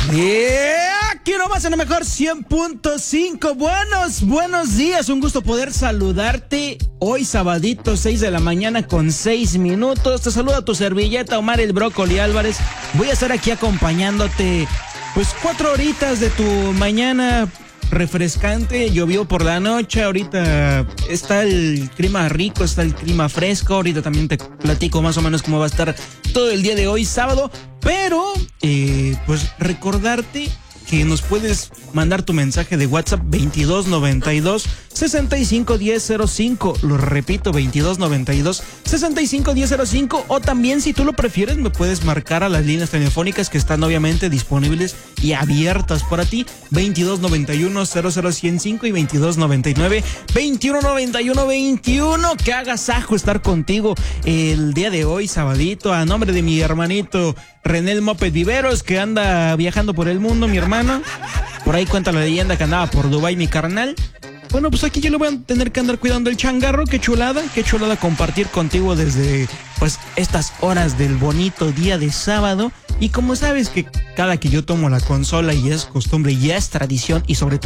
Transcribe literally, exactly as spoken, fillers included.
Yeah, aquí nomás en lo mejor cien punto cinco. Buenos, buenos días. Un gusto poder saludarte. Hoy sabadito, seis de la mañana con seis minutos. Te saluda tu servilleta Omar el Brócoli Álvarez. Voy a estar aquí acompañándote pues cuatro horitas de tu mañana refrescante. Llovió por la noche, ahorita está el clima rico, está el clima fresco. Ahorita también te platico más o menos cómo va a estar todo el día de hoy, sábado. Pero, eh, pues recordarte que nos puedes mandar tu mensaje de WhatsApp veintidós noventa y dos sesenta y cinco diez cero cinco. Lo repito, veintidós noventa y dos sesenta y cinco diez cero cinco. O también, si tú lo prefieres, me puedes marcar a las líneas telefónicas que están obviamente disponibles y abiertas para ti. veintidós noventa y uno cero cero ciento cinco y veintidós noventa y nueve veintiuno noventa y uno veintiuno. Que agasajo estar contigo el día de hoy, sabadito, a nombre de mi hermanito René el Moped Viveros, que anda viajando por el mundo, mi hermano. Por ahí cuenta la leyenda que andaba por Dubái, mi carnal. Bueno, pues aquí yo le voy a tener que andar cuidando el changarro. Qué chulada, qué chulada compartir contigo desde pues estas horas del bonito día de sábado. Y como sabes que cada que yo tomo la consola y es costumbre y es tradición y sobre todo